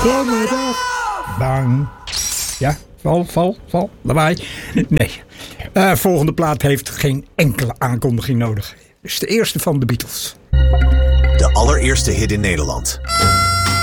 Kom erop. Bang. Ja, val, lawaai. Nee. Volgende plaat heeft geen enkele aankondiging nodig. Het is de eerste van de Beatles. De allereerste hit in Nederland.